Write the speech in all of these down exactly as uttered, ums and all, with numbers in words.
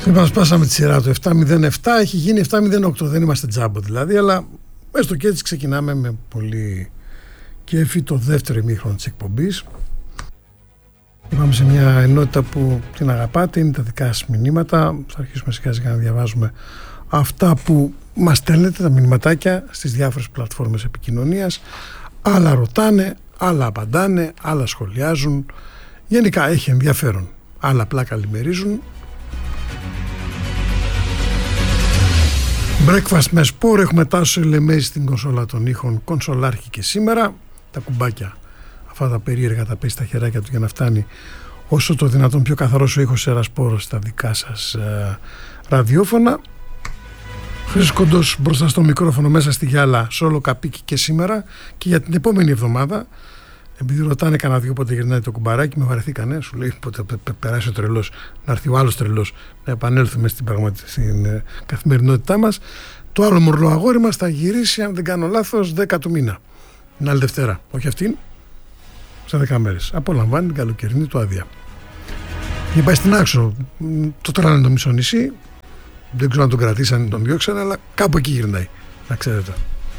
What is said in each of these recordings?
Λοιπόν, σπάσαμε τη σειρά του επτά μηδέν επτά, έχει γίνει επτά μηδέν οκτώ, δεν είμαστε τζάμπο δηλαδή, αλλά έστω και έτσι ξεκινάμε με πολύ κέφι το δεύτερο ημίχρονο της εκπομπής. Είπαμε σε μια ενότητα που την αγαπάτε, είναι τα δικά σας μηνύματα. Θα αρχίσουμε σιγά σιγά να διαβάζουμε αυτά που μας στέλνετε, τα μηνυματάκια στις διάφορες πλατφόρμες επικοινωνίας. Άλλα ρωτάνε, άλλα απαντάνε, άλλα σχολιάζουν. Γενικά έχει ενδιαφέρον. Άλλα απλά καλημερίζουν. Breakfast με σπορ, έχουμε Τάσο Ελεμέζη στην κονσόλα των ήχων, κονσολάρχη και σήμερα. Τα κουμπάκια, αυτά τα περίεργα, τα πέσει στα χεράκια του για να φτάνει όσο το δυνατόν πιο καθαρός ο ήχος Ερασπόρος στα δικά σας ε, ραδιόφωνα. Χρήστος Κοντός μπροστά στο μικρόφωνο μέσα στη γυάλα, σόλο καπίκι και σήμερα και για την επόμενη εβδομάδα. Επειδή ρωτάνε κανένα δυο πότε γυρνάει το κουμπαράκι, με βαρεθήκανε. Σου λέει πότε περάσει ο τρελός, να έρθει ο άλλος τρελός, να επανέλθουμε στην, στην ε, καθημερινότητά μας. Το άλλο μορλό αγόρι μας θα γυρίσει, αν δεν κάνω λάθος, δέκα του μήνα. Την άλλη Δευτέρα, όχι αυτήν, σε δέκα μέρες. Απολαμβάνει την καλοκαιρινή του άδεια. Για πάει στην Άξο, το τρώνε το μισό νησί. Δεν ξέρω αν τον κρατήσαν ή τον διώξαν, αλλά κάπου εκεί γυρνάει, να ξέρετε.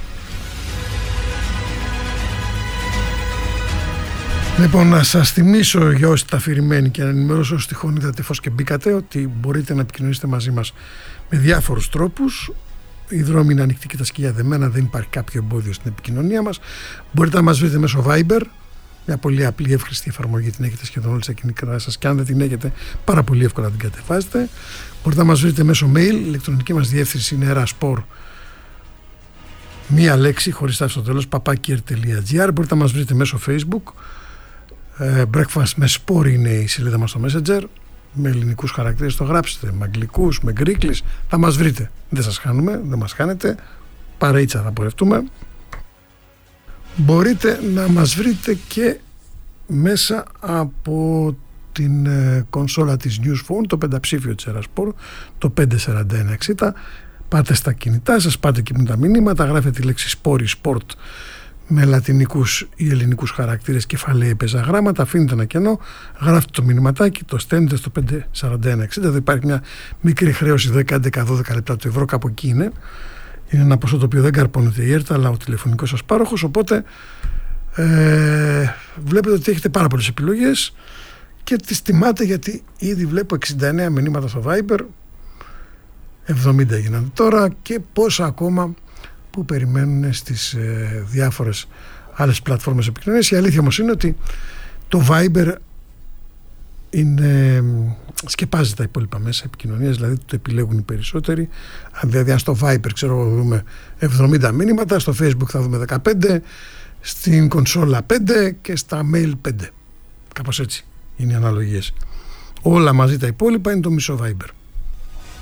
Λοιπόν, να σας θυμίσω για όσοι τα αφηρημένοι και να ενημερώσω όσοι τυχόν είδατε φως και μπήκατε ότι μπορείτε να επικοινωνήσετε μαζί μας με διάφορους τρόπους. Οι δρόμοι είναι ανοιχτοί και τα σκυλιά δεμένα, δεν υπάρχει κάποιο εμπόδιο στην επικοινωνία μας. Μπορείτε να μας βρείτε μέσω Viber, μια πολύ απλή εύχρηστη εφαρμογή, την έχετε σχεδόν όλη στα κινητά σας και αν δεν την έχετε, πάρα πολύ εύκολα την κατεβάζετε. Μπορείτε να μας βρείτε μέσω mail, η ηλεκτρονική μας διεύθυνση είναι eraspor, μία λέξη χωρίς τάφη στο τέλος, παπάκιερ τελεία τζι άρ. Μπορείτε να μας βρείτε μέσω Facebook. Breakfast με σπορ είναι η σελίδα μας στο Messenger. Με ελληνικούς χαρακτήρες το γράψετε, με αγγλικούς, με γκρίκλεις, θα μας βρείτε. Δεν σας χάνουμε, δεν μας χάνετε. Παρείτσα θα πορευτούμε. Μπορείτε να μας βρείτε και μέσα από την ε, κονσόλα της Newsphone, το πενταψήφιο της Eraspor, το πέντε σαράντα ένα εξήντα. Πάτε στα κινητά σας, πάτε εκεί με τα μηνύματα, γράφετε τη λέξη σπόρι, sport, με λατινικούς ή ελληνικούς χαρακτήρες, κεφαλαία πεζαγράμματα, αφήνετε ένα κενό, γράφετε το μηνυματάκι, το στέλνετε στο πέντε σαράντα ένα εξήντα. Δεν υπάρχει μια μικρή χρέωση δέκα, έντεκα, δώδεκα λεπτά του ευρώ, κάπου εκεί είναι. Είναι ένα ποσό το οποίο δεν καρπώνεται η ΕΡΤ, αλλά ο τηλεφωνικός σας πάροχος. Οπότε ε, βλέπετε ότι έχετε πάρα πολλές επιλογές και τις τιμάτε, γιατί ήδη βλέπω εξήντα εννέα μηνύματα στο Viber, εβδομήντα έγιναν τώρα και πόσα ακόμα που περιμένουν στις ε, διάφορες άλλες πλατφόρμες επικοινωνίας. Η αλήθεια όμως είναι ότι το Viber είναι, σκεπάζει τα υπόλοιπα μέσα επικοινωνίας, δηλαδή το επιλέγουν οι περισσότεροι. Δηλαδή αν στο Viber ξέρω δούμε εβδομήντα μήνυματα, στο Facebook θα δούμε δεκαπέντε, στην κονσόλα πέντε και στα mail πέντε. Κάπως έτσι είναι οι αναλογίες. Όλα μαζί τα υπόλοιπα είναι το μισό Viber.